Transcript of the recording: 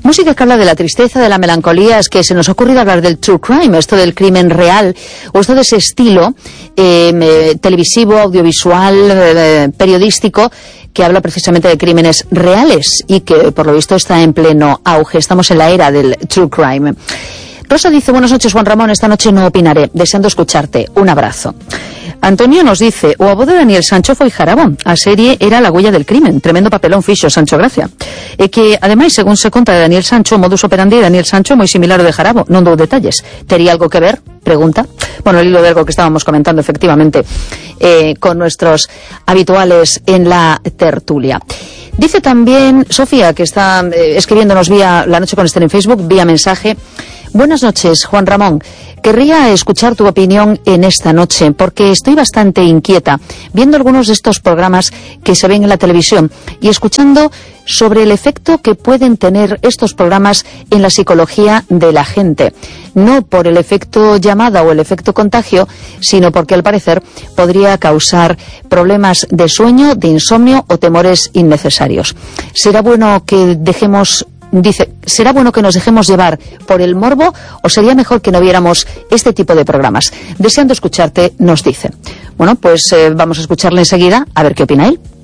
Música que habla de la tristeza, de la melancolía. Es que se nos ha ocurrido hablar del true crime, esto del crimen real, o esto de ese estilo televisivo, audiovisual, periodístico, que habla precisamente de crímenes reales y que por lo visto está en pleno auge. Estamos en la era del true crime. Rosa dice: buenas noches, Juan Ramón, esta noche no opinaré, deseando escucharte. Un abrazo. Antonio nos dice: o abodo de Daniel Sancho foi jarabo, a serie era la huella del crimen, tremendo papelón fixo Sancho Gracia, e que ademais, según se conta de Daniel Sancho, o modus operandi de Daniel Sancho moi similar ao de Jarabo, non dou detalles. Tería algo que ver? Pregunta. Bueno, el hilo de algo que estábamos comentando efectivamente con nuestros habituales en la tertulia. Dice también Sofía, que está escribiéndonos vía La Noche con Esther en Facebook, vía mensaje: buenas noches, Juan Ramón. Querría escuchar tu opinión en esta noche, porque estoy bastante inquieta viendo algunos de estos programas que se ven en la televisión y escuchando sobre el efecto que pueden tener estos programas en la psicología de la gente. No por el efecto llamada o el efecto contagio, sino porque al parecer podría causar problemas de sueño, de insomnio o temores innecesarios. ¿Será bueno que dejemos... Dice, ¿será bueno que nos dejemos llevar por el morbo o sería mejor que no viéramos este tipo de programas? Deseando escucharte, nos dice. Bueno, pues vamos a escucharle enseguida a ver qué opina él.